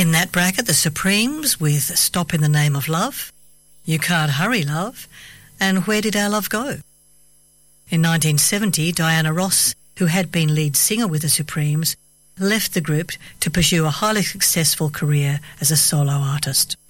In that bracket, the Supremes with Stop in the Name of Love, You Can't Hurry Love, and Where Did Our Love Go? In 1970, Diana Ross, who had been lead singer with the Supremes, left the group to pursue a highly successful career as a solo artist.